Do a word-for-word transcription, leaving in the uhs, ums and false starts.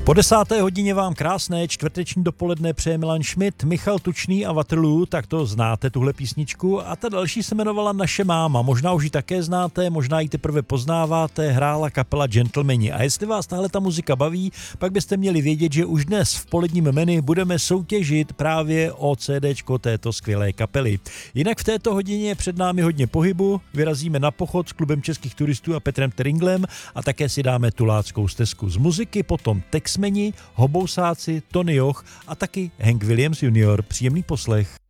Po desáté hodině vám krásné čtvrteční dopoledne přeje Milan Schmidt, Michal Tučný a Waterloo, tak to znáte tuhle písničku. A ta další se jmenovala Naše máma, možná už ji také znáte, možná ji teprve poznáváte, hrála kapela Gentlemani. A jestli vás tahle ta muzika baví, pak byste měli vědět, že už dnes v poledním menu budeme soutěžit právě o CDčko této skvělé kapely. Jinak v této hodině je před námi hodně pohybu, vyrazíme na pochod s klubem českých turistů a Petrem Teringlem a také si dáme tuláckou stezku z muziky, potom Texmeni, Hobousáci, Tony Joch a taky Hank Williams junior Příjemný poslech.